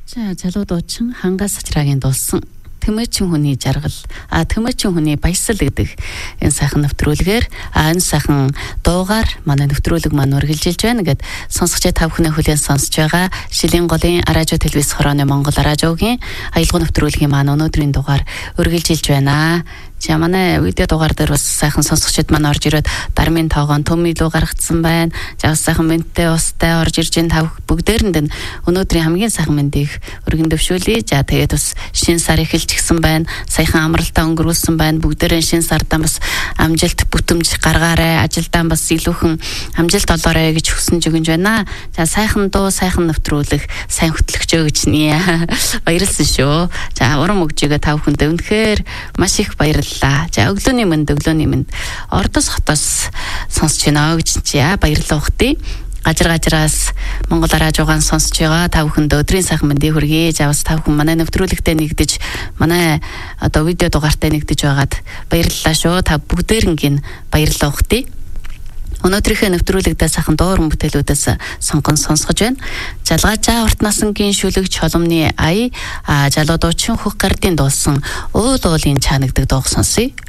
За залуудуучин хангас сачраагийн дулсан Тэмүүчин хүний жаргал Тэмүүчин хүний баясал гэдэг энэ сайхан нэвтрүүлгээр энэ сайхан дуугаар манай нэвтрүүлэг маань үргэлжилж байна гэд сонсогчид та бүхний хүлээн сонсож байгаа Шилийн голын радио телевиз хорооны Монгол радиогийн аялал нэвтрүүлгийн маань өнөөдрийн дугаар үргэлжилж байна. За манай видео дугаар дээр бас сайхан сонсогчид маань орж ирээд дармын тоогоон төм илүү гаргацсан байна. За бас сайхан мэнттэй устай орж ирж ин тав бүгдээрэнд нь өнөөдрийн хамгийн сайхан мэндийг өргөн дэвшүүлье. За тэгээд бас шинэ сар эхэлж гисэн байна. Саяхан амралтаа өнгөрүүлсэн байна. Бүгдээрээ шинэ сардаа бас амжилт бүтэмж гаргаарай. Ажилдаа бас илүүхэн амжилт олоорой гэж хүсэж өгнж байна. За сайхан дуу, сайхан нэвтрүүлэг, сайн хөтлөгчөө гэж нэ. Баярлсан шүү. За урам өгжигээ тав хүндээ үнэхээр маш их баярлалаа. За өглөөний мэнд Ордос хотоос сонсож байна гэж чи баярлалаа ухтыг. Гажраас Монгол радиогоос сонсож байгаа та бүхэнд өдрийн сайхан мэндийг хүргэе. За бас та бүхэн манай нэвтрүүлэгтээ нэгдэж манай одоо видео дугаартай нэгдэж байгаад баярлалаа шүү. Та бүгдээрнгийн баярлалаа ухтыг. Өнөөдрийнхөө нэвтрүүлэгдээ сайхан дууран бүтээлүүдээс сонгон сонсгож байна. Жалгаажаа урт насангийн шүлэг чоломны ая жалуудуучин хөх гардын дуулсан уул уулын чанагдаг дуу сонсъё.